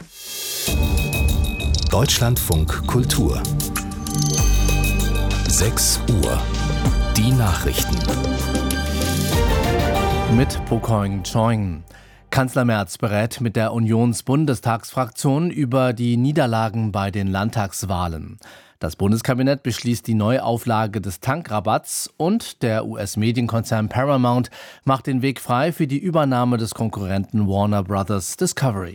Deutschlandfunk Kultur 6 Uhr. Die Nachrichten. Mit Pokoing Choing. Kanzler Merz berät mit der Unionsbundestagsfraktion über die Niederlagen bei den Landtagswahlen. Das Bundeskabinett beschließt die Neuauflage des Tankrabatts und der US-Medienkonzern Paramount macht den Weg frei für die Übernahme des Konkurrenten Warner Bros. Discovery.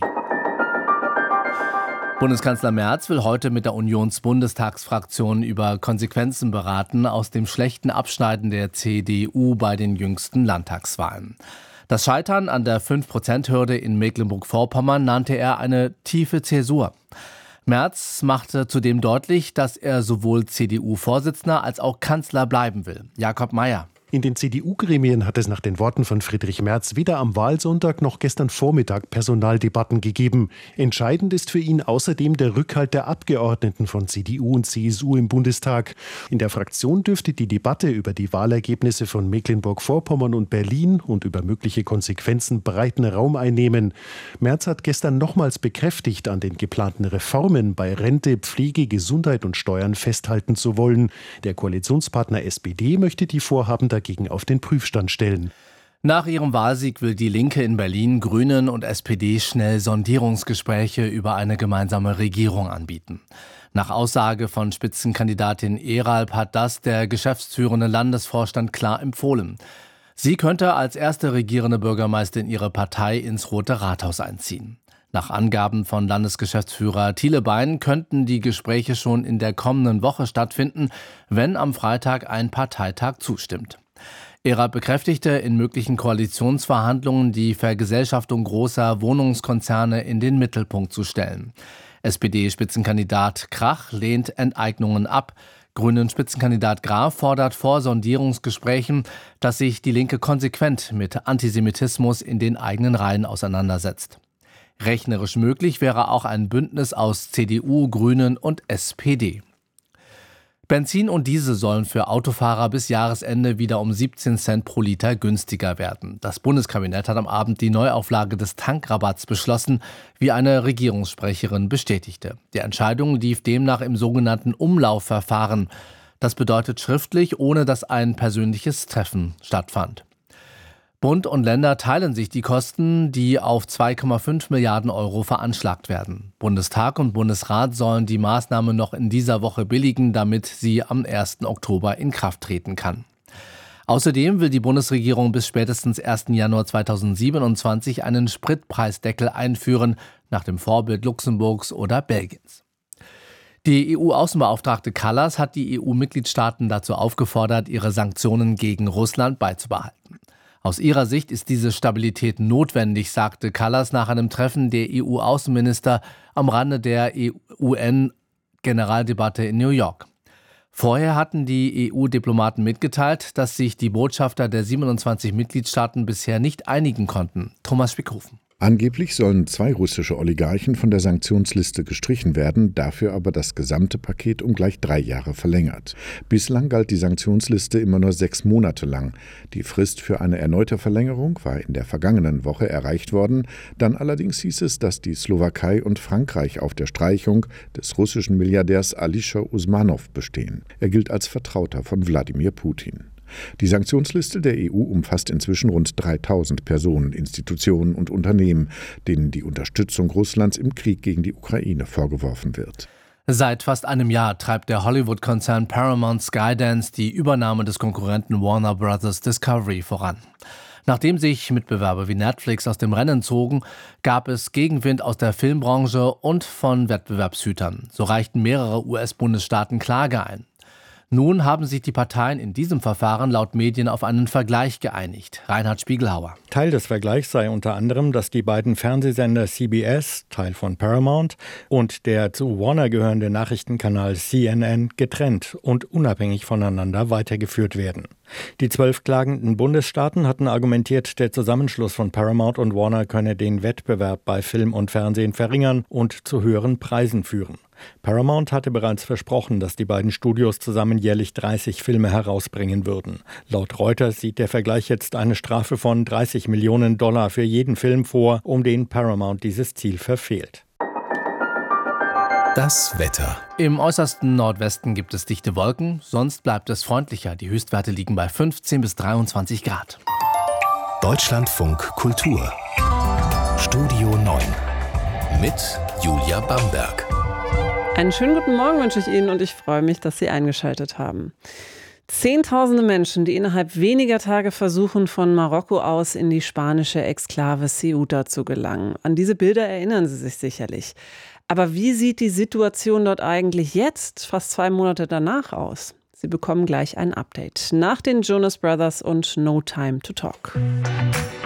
Bundeskanzler Merz will heute mit der Unionsbundestagsfraktion über Konsequenzen beraten aus dem schlechten Abschneiden der CDU bei den jüngsten Landtagswahlen. Das Scheitern an der 5%-Hürde in Mecklenburg-Vorpommern nannte er eine tiefe Zäsur. Merz machte zudem deutlich, dass er sowohl CDU-Vorsitzender als auch Kanzler bleiben will. Jakob Mayer. In den CDU-Gremien hat es nach den Worten von Friedrich Merz weder am Wahlsonntag noch gestern Vormittag Personaldebatten gegeben. Entscheidend ist für ihn außerdem der Rückhalt der Abgeordneten von CDU und CSU im Bundestag. In der Fraktion dürfte die Debatte über die Wahlergebnisse von Mecklenburg-Vorpommern und Berlin und über mögliche Konsequenzen breiten Raum einnehmen. Merz hat gestern nochmals bekräftigt, an den geplanten Reformen bei Rente, Pflege, Gesundheit und Steuern festhalten zu wollen. Der Koalitionspartner SPD möchte die Vorhaben dagegen auf den Prüfstand stellen. Nach ihrem Wahlsieg will die Linke in Berlin, Grünen und SPD schnell Sondierungsgespräche über eine gemeinsame Regierung anbieten. Nach Aussage von Spitzenkandidatin Eralp hat das der geschäftsführende Landesvorstand klar empfohlen. Sie könnte als erste regierende Bürgermeisterin ihre Partei ins Rote Rathaus einziehen. Nach Angaben von Landesgeschäftsführer Thiele Bein könnten die Gespräche schon in der kommenden Woche stattfinden, wenn am Freitag ein Parteitag zustimmt. Eralp bekräftigte, in möglichen Koalitionsverhandlungen die Vergesellschaftung großer Wohnungskonzerne in den Mittelpunkt zu stellen. SPD-Spitzenkandidat Krach lehnt Enteignungen ab. Grünen-Spitzenkandidat Graf fordert vor Sondierungsgesprächen, dass sich die Linke konsequent mit Antisemitismus in den eigenen Reihen auseinandersetzt. Rechnerisch möglich wäre auch ein Bündnis aus CDU, Grünen und SPD. Benzin und Diesel sollen für Autofahrer bis Jahresende wieder um 17 Cent pro Liter günstiger werden. Das Bundeskabinett hat am Abend die Neuauflage des Tankrabatts beschlossen, wie eine Regierungssprecherin bestätigte. Die Entscheidung lief demnach im sogenannten Umlaufverfahren. Das bedeutet schriftlich, ohne dass ein persönliches Treffen stattfand. Bund und Länder teilen sich die Kosten, die auf 2,5 Milliarden Euro veranschlagt werden. Bundestag und Bundesrat sollen die Maßnahme noch in dieser Woche billigen, damit sie am 1. Oktober in Kraft treten kann. Außerdem will die Bundesregierung bis spätestens 1. Januar 2027 einen Spritpreisdeckel einführen, nach dem Vorbild Luxemburgs oder Belgiens. Die EU-Außenbeauftragte Kallas hat die EU-Mitgliedstaaten dazu aufgefordert, ihre Sanktionen gegen Russland beizubehalten. Aus ihrer Sicht ist diese Stabilität notwendig, sagte Kallas nach einem Treffen der EU-Außenminister am Rande der UN-Generaldebatte in New York. Vorher hatten die EU-Diplomaten mitgeteilt, dass sich die Botschafter der 27 Mitgliedstaaten bisher nicht einigen konnten. Thomas Spickhofen. Angeblich sollen 2 russische Oligarchen von der Sanktionsliste gestrichen werden, dafür aber das gesamte Paket um gleich 3 Jahre verlängert. Bislang galt die Sanktionsliste immer nur 6 Monate lang. Die Frist für eine erneute Verlängerung war in der vergangenen Woche erreicht worden. Dann allerdings hieß es, dass die Slowakei und Frankreich auf der Streichung des russischen Milliardärs Alisher Usmanov bestehen. Er gilt als Vertrauter von Wladimir Putin. Die Sanktionsliste der EU umfasst inzwischen rund 3000 Personen, Institutionen und Unternehmen, denen die Unterstützung Russlands im Krieg gegen die Ukraine vorgeworfen wird. Seit fast einem Jahr treibt der Hollywood-Konzern Paramount Skydance die Übernahme des Konkurrenten Warner Bros. Discovery voran. Nachdem sich Mitbewerber wie Netflix aus dem Rennen zogen, gab es Gegenwind aus der Filmbranche und von Wettbewerbshütern. So reichten mehrere US-Bundesstaaten Klage ein. Nun haben sich die Parteien in diesem Verfahren laut Medien auf einen Vergleich geeinigt. Reinhard Spiegelhauer. Teil des Vergleichs sei unter anderem, dass die beiden Fernsehsender CBS, Teil von Paramount, und der zu Warner gehörende Nachrichtenkanal CNN getrennt und unabhängig voneinander weitergeführt werden. Die 12 klagenden Bundesstaaten hatten argumentiert, der Zusammenschluss von Paramount und Warner könne den Wettbewerb bei Film und Fernsehen verringern und zu höheren Preisen führen. Paramount hatte bereits versprochen, dass die beiden Studios zusammen jährlich 30 Filme herausbringen würden. Laut Reuters sieht der Vergleich jetzt eine Strafe von $30 Millionen für jeden Film vor, um den Paramount dieses Ziel verfehlt. Das Wetter. Im äußersten Nordwesten gibt es dichte Wolken, sonst bleibt es freundlicher. Die Höchstwerte liegen bei 15 bis 23 Grad. Deutschlandfunk Kultur. Studio 9 mit Julia Bamberg. Einen schönen guten Morgen wünsche ich Ihnen und ich freue mich, dass Sie eingeschaltet haben. Zehntausende Menschen, die innerhalb weniger Tage versuchen, von Marokko aus in die spanische Exklave Ceuta zu gelangen. An diese Bilder erinnern Sie sich sicherlich. Aber wie sieht die Situation dort eigentlich jetzt, fast 2 Monate danach, aus? Sie bekommen gleich ein Update nach den Jonas Brothers und No Time to Talk.